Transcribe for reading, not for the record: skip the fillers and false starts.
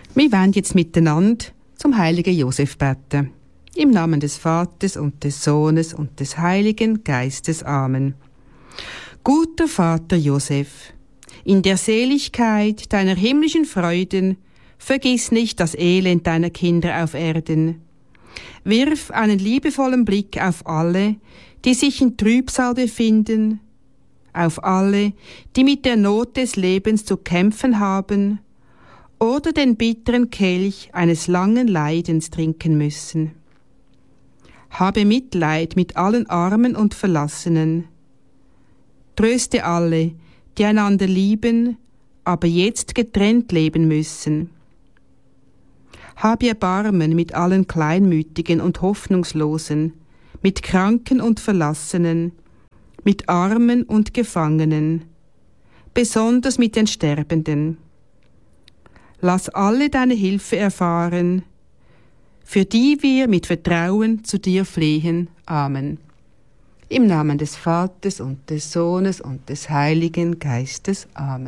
Wir wollen jetzt miteinander zum heiligen Josef beten. Im Namen des Vaters und des Sohnes und des Heiligen Geistes. Amen. Guter Vater Josef, in der Seligkeit deiner himmlischen Freuden vergiss nicht das Elend deiner Kinder auf Erden. Wirf einen liebevollen Blick auf alle, die sich in Trübsal befinden, auf alle, die mit der Not des Lebens zu kämpfen haben oder den bitteren Kelch eines langen Leidens trinken müssen. Habe Mitleid mit allen Armen und Verlassenen. Tröste alle, die einander lieben, aber jetzt getrennt leben müssen. Habe Erbarmen mit allen Kleinmütigen und Hoffnungslosen, mit Kranken und Verlassenen, mit Armen und Gefangenen, besonders mit den Sterbenden. Lass alle deine Hilfe erfahren, für die wir mit Vertrauen zu dir flehen. Amen. Im Namen des Vaters und des Sohnes und des Heiligen Geistes. Amen.